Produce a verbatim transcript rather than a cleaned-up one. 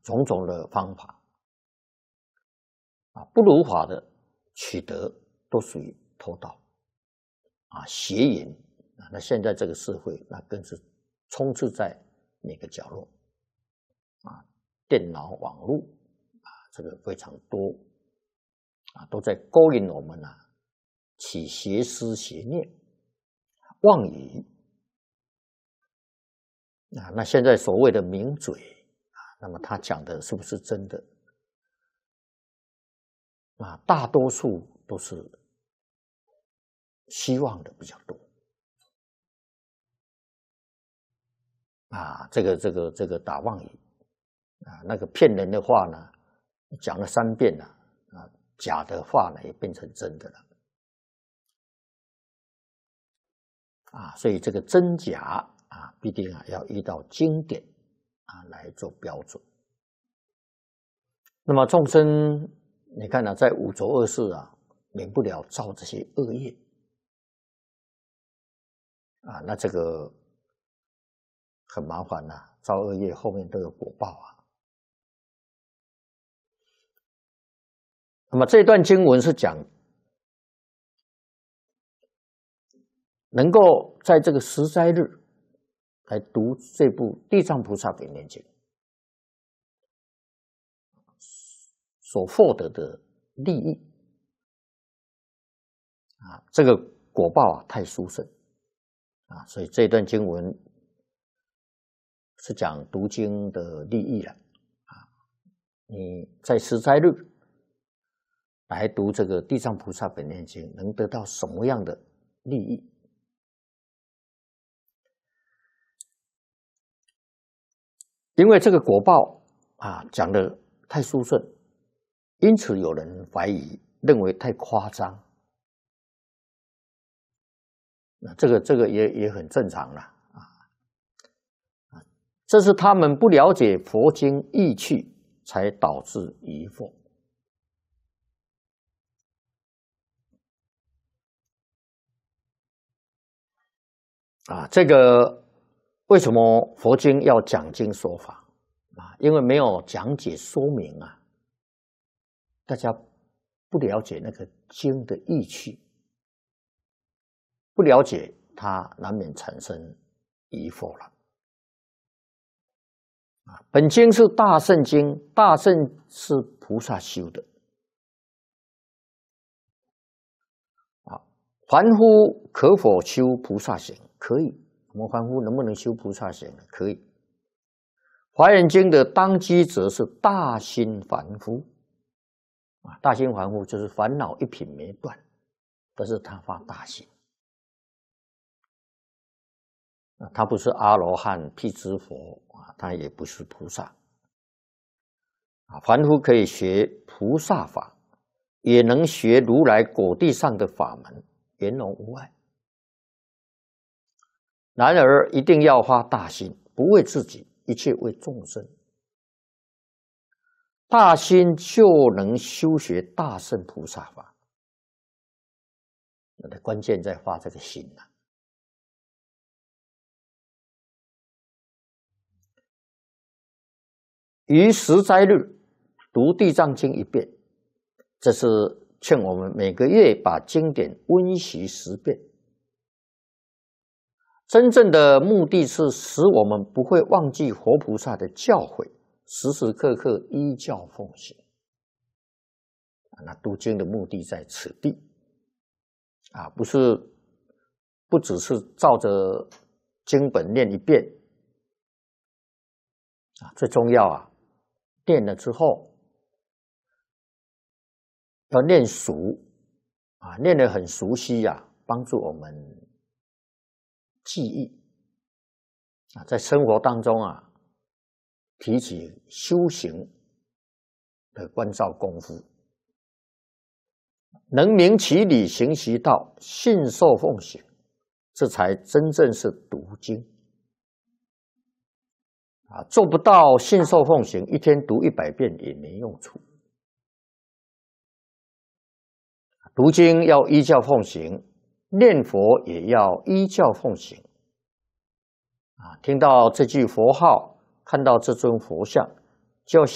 种种的方法啊，不如法的取得都属于偷盗啊，邪淫啊。那现在这个社会，那更是充斥在每个角落啊，电脑、网络啊，这个非常多啊，都在勾引我们啊，起邪思邪念、妄语啊。那现在所谓的名嘴啊，那么他讲的是不是真的啊？大多数都是希望的比较多啊。这个这个这个打妄语啊，那个骗人的话呢，讲了三遍了啊，假的话呢也变成真的了啊。所以这个真假啊，必定啊要依照经典啊来做标准。那么众生，你看啊，在五浊恶世啊，免不了造这些恶业啊，那这个很麻烦呐、啊，造恶业后面都有果报啊。那么这段经文是讲，能够在这个十斋日来读这部《地藏菩萨本愿经》所获得的利益啊，这个果报啊太殊胜啊，所以这段经文是讲读经的利益了啊。你在十斋日来读这个《地藏菩萨本愿经》，能得到什么样的利益？因为这个果报啊讲的太殊胜，因此有人怀疑，认为太夸张。那这个这个也也很正常了啊啊，这是他们不了解佛经义趣，才导致疑惑。啊，这个为什么佛经要讲经说法啊？因为没有讲解说明啊，大家不了解那个经的义趣，不了解它，难免产生疑惑了。啊，本经是大乘经，大乘是菩萨修的。啊，凡夫可否修菩萨行？可以。我们凡夫能不能修菩萨行呢？可以。华严经的当机则是大心凡夫。啊，大心凡夫就是烦恼一品没断，但是他发大心。啊，他不是阿罗汉、辟支佛啊，他也不是菩萨。啊，凡夫可以学菩萨法，也能学如来果地上的法门，圆融无碍。然而，一定要发大心，不为自己，一切为众生。大心就能修学大乘菩萨法。那的关键在发这个心呐、啊。于十斋日读地藏经一遍，这是劝我们每个月把经典温习十遍。真正的目的是使我们不会忘记活菩萨的教诲，时时刻刻依教奉行。那读经的目的在此地啊，不是不只是照着经本念一遍啊，最重要啊，念了之后要念熟啊，念得很熟悉呀、啊，帮助我们记忆啊，在生活当中啊，提起修行的关照功夫，能明其理，行其道，信受奉行，这才真正是读经啊！做不到信受奉行，一天读一百遍也没用处。读经要依教奉行，念佛也要依教奉行。啊，听到这句佛号，看到这尊佛像，就